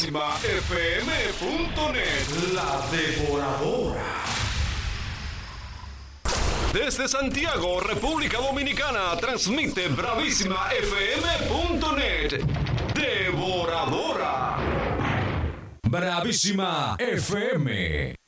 BravísimaFM.net. La Devoradora. Desde Santiago, República Dominicana, transmite BravísimaFM.net. Devoradora. Bravísima FM.